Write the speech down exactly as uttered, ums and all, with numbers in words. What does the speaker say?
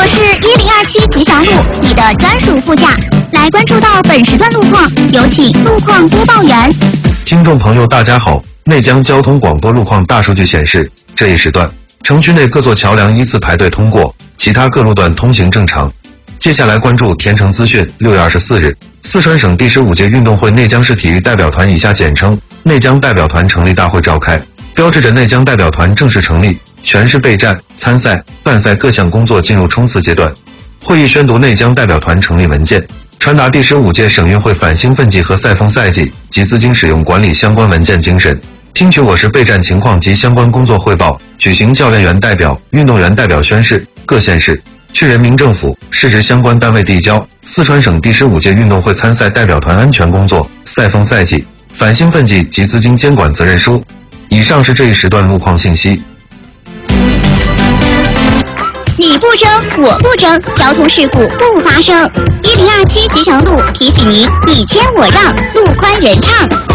我是一零二七吉祥路，你的专属副驾。来关注到本时段路况，有请路况播报员。 听众朋友，大家好。内江交通广播路况大数据显示，这一时段城区内各座桥梁依次排队通过，其他各路段通行正常。接下来关注田城资讯。六月二十四日，四川省第十五届运动会内江市体育代表团（以下简称内江代表团）成立大会召开，标志着内江代表团正式成立，全市备战、参赛、办赛各项工作进入冲刺阶段。会议宣读内江代表团成立文件，传达第十五届省运会反兴奋剂和赛风赛季及资金使用管理相关文件精神，听取我市备战情况及相关工作汇报，举行教练员代表、运动员代表宣誓。各县市、区人民政府、市直相关单位递交四川省第十五届运动会参赛代表团安全工作、赛风赛季、反兴奋剂及资金监管责任书。以上是这一时段路况信息。 你不争，我不争，交通事故不发生。一零二七吉祥路提醒您：你谦我让，路宽人畅。